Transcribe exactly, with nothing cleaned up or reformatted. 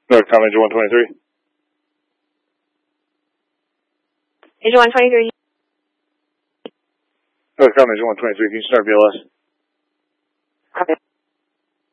Northcom Engine one twenty-three. Engine one twenty-three. Northcom Engine one twenty-three, can you start B L S? Copy.